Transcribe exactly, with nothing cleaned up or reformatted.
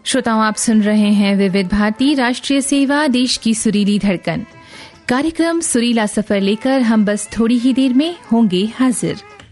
श्रोताओं, आप सुन रहे हैं विविध भारती राष्ट्रीय सेवा, देश की सुरीली धड़कन। कार्यक्रम सुरीला सफर लेकर हम बस थोड़ी ही देर में होंगे हाजिर।